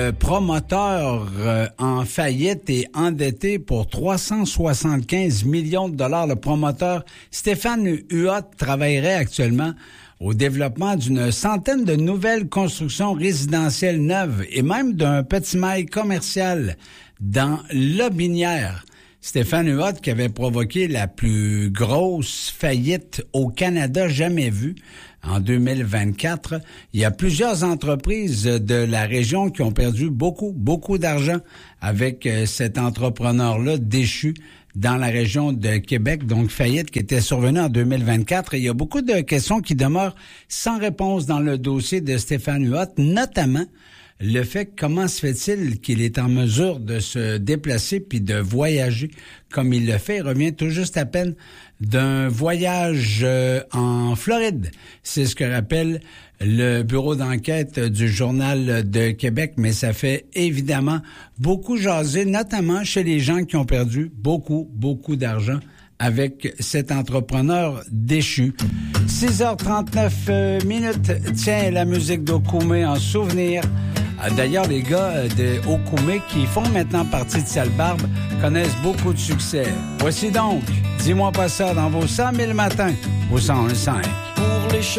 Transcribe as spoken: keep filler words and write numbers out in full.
Promoteur euh, en faillite et endetté pour trois cent soixante-quinze millions de dollars. Le promoteur Stéphane Huot travaillerait actuellement au développement d'une centaine de nouvelles constructions résidentielles neuves et même d'un petit mail commercial dans Lotbinière. Stéphane Huot qui avait provoqué la plus grosse faillite au Canada jamais vue en deux mille vingt-quatre. Il y a plusieurs entreprises de la région qui ont perdu beaucoup, beaucoup d'argent avec cet entrepreneur-là déchu dans la région de Québec, donc faillite qui était survenue en deux mille vingt-quatre. Et il y a beaucoup de questions qui demeurent sans réponse dans le dossier de Stéphane Huot, notamment le fait que comment se fait-il qu'il est en mesure de se déplacer puis de voyager comme il le fait. Il revient tout juste à peine d'un voyage euh, en Floride. C'est ce que rappelle le bureau d'enquête du Journal de Québec, mais ça fait évidemment beaucoup jaser, notamment chez les gens qui ont perdu beaucoup, beaucoup d'argent avec cet entrepreneur déchu. six heures trente-neuf minutes. Tiens, la musique d'Okoumé en souvenir. D'ailleurs, les gars de Okoumé qui font maintenant partie de Salbarbe connaissent beaucoup de succès. Voici donc, dis-moi pas ça dans vos cent mille matins au cent un virgule cinq. Pour les